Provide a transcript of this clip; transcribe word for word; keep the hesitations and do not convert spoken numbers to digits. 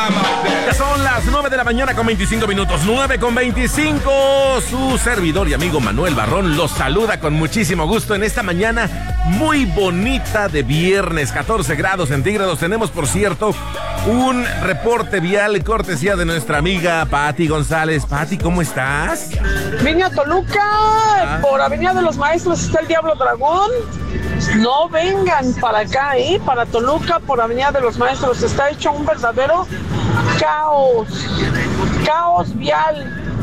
Ya son las nueve de la mañana con veinticinco minutos, nueve con veinticinco. Su servidor y amigo Manuel Barrón los saluda con muchísimo gusto en esta mañana muy bonita de viernes, catorce grados centígrados. Tenemos, por cierto, un reporte vial cortesía de nuestra amiga Pati González. Pati, ¿cómo estás? Vine a Toluca, ah. por Avenida de los Maestros está el Diablo Dragón. No vengan para acá, ¿eh? Para Toluca, por Avenida de los Maestros, está hecho un verdadero caos, caos vial.